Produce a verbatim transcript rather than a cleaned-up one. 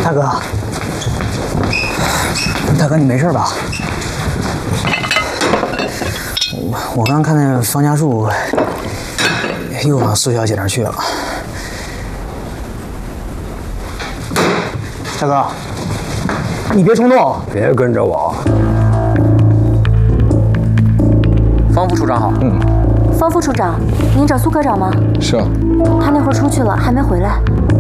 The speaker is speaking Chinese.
大哥，大哥，你没事吧？我我刚看那方家树又往苏小姐那儿去了。大哥，你别冲动， 别跟着我。 方副处长好。 嗯。 方副处长，您找苏科长吗？ 是啊。 他那会儿出去了，还没回来。